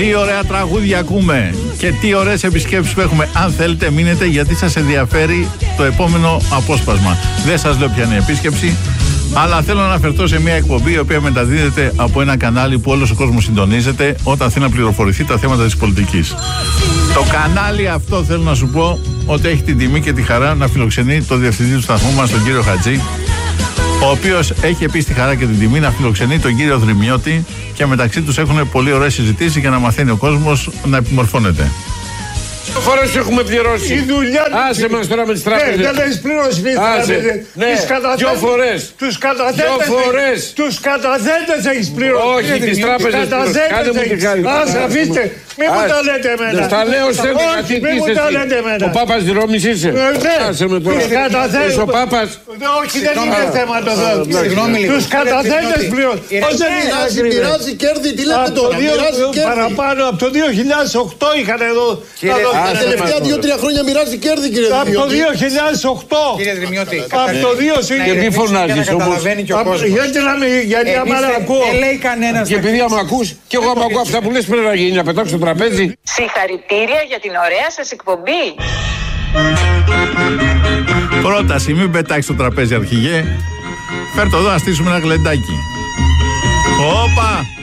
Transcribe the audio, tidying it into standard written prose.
Τι ωραία τραγούδια ακούμε και τι ωραίες επισκέψεις που έχουμε. Αν θέλετε μείνετε, γιατί σας ενδιαφέρει το επόμενο απόσπασμα. Δεν σας λέω ποια είναι η επίσκεψη, αλλά θέλω να αναφερθώ σε μια εκπομπή η οποία μεταδίδεται από ένα κανάλι που όλος ο κόσμος συντονίζεται όταν θέλει να πληροφορηθεί τα θέματα της πολιτικής. Το κανάλι αυτό, θέλω να σου πω, ότι έχει την τιμή και τη χαρά να φιλοξενεί το διευθυντή του σταθμού μας, τον κύριο Χατζή, ο οποίος έχει επίσης τη χαρά και την τιμή να φιλοξενεί τον κύριο Δρυμιώτη, και μεταξύ τους έχουν πολύ ωραίες συζητήσεις για να μαθαίνει ο κόσμος να επιμορφώνεται. Φορές έχουμε πληρώσει. Η δουλειά του. Άσε μας τώρα με τις τράπεζες. Δεν έχεις πληρώσει τις τράπεζες. Ναι, δυο φορές. Τους καταθέτες. Δυο φορές. Τους καταθέτες έχεις πληρώσει. Όχι, τις τράπεζες. Κάνε μου την χάρη. Ας αφήστε. Μην μου τα λέτε εμένα. Τα λέω σε Όχι, μην μου τα λέτε εμένα. Ο Πάπας της Ρώμης είσαι. Άσε με τώρα. Τους καταθέτες. Ο Πάπας. Όχι, δεν είναι θέμα το θέμα. Τους καταθέτες πληρώσει. Μοιράζει κέρδη, τι λέτε τώρα. Παραπάνω από το 2008 είχαν εδώ. Τα τελευταία 2-3 χρόνια μοιράζει κέρδη, κύριε Δρυμιώτη. Από το 2008. Κύριε Δρυμιώτη, Από το 2008. Και μη φωνάζεις όμως. Γιατί άμα ακούω. Δεν λέει κανένας. Και επειδή άμα ακούς, και εγώ άμα ακούω αυτά που λες, πρέπει να γίνει να πετάξω το τραπέζι. Συγχαρητήρια για την ωραία σας εκπομπή. Πρόταση, μην πετάξεις το τραπέζι, αρχηγέ. Φέρ' το εδώ να στήσουμε ένα γλεντάκι. Όπα!